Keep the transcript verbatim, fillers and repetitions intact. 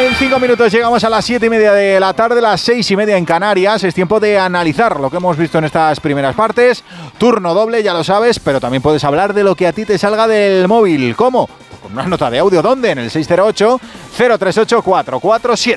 En cinco minutos llegamos a las siete y media de la tarde, las seis y media en Canarias. Es tiempo de analizar lo que hemos visto en estas primeras partes. Turno doble, ya lo sabes, pero también puedes hablar de lo que a ti te salga del móvil. ¿Cómo? Con una nota de audio. ¿Dónde? En el seis cero ocho, cero tres ocho, cuatro cuatro siete.